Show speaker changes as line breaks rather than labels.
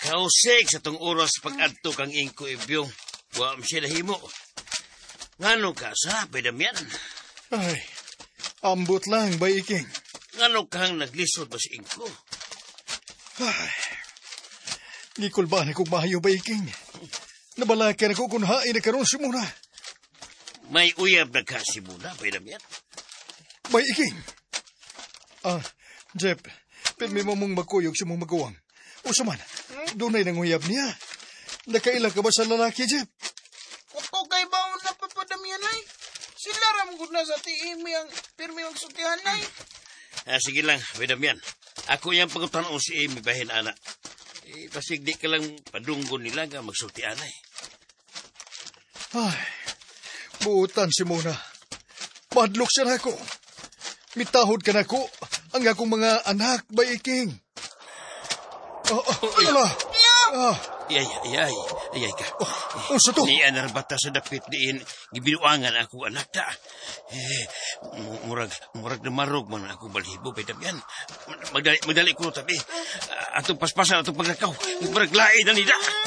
Kausik sa tong oras pag-adto kang ingko ibyong. Wa siya nahimo. Ngano ka sa Damian?
Ay, ambot lang, Baiking.
Ngano kang naglisod ba si ingko?
Ay, ngikol ba na kong mahayo, Baiking? Nabalakan ako kung hain na karoon si Muna.
May uyab na ka si Muna, Damian?
Baiking. Jeff, pirmi mo mong magkuyog si mong magawang. O saman, doon ay nanguyab niya. Nakailang ka ba sa lalaki, Jeff?
Kuto kay baon na papadamian ay. Sila ramgod na sa tiimi ang pirmi ang sutihan ay.
Sige lang, Damian. Ako yung pagkutanon si Amy bahin anak. Pasig di ka lang padunggon nila nga magsultian ay.
Ay, buutan si Mona. Padlok siya na ako. Mitahod ka na ako ang akong mga anak, Baiking.
Ayay ka.
Unsa to?
Ni anar bata sa dapit diin gibinuangan ako anak ta. Murag na marog man ako balhibo Damian. Magdali ko tabi. Atong paspasan atong paglakaw. Murag lain na nila.